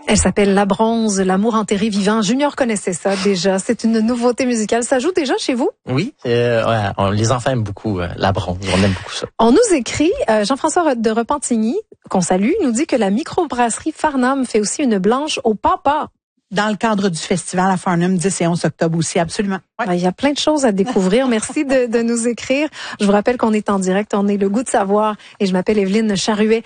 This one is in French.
Elle s'appelle La Bronze, l'amour enterré vivant. Junior connaissait ça déjà. C'est une nouveauté musicale. Ça joue déjà chez vous? Oui, les enfants aiment beaucoup La Bronze. On aime beaucoup ça. On nous écrit, Jean-François de Repentigny, qu'on salue, nous dit que la microbrasserie Farnham fait aussi une blanche au papa. Dans le cadre du festival à Farnham, 10 et 11 octobre aussi, absolument. Ouais. Il y a plein de choses à découvrir. Merci de nous écrire. Je vous rappelle qu'on est en direct. On est Le Goût de savoir et je m'appelle Evelyne Charruet.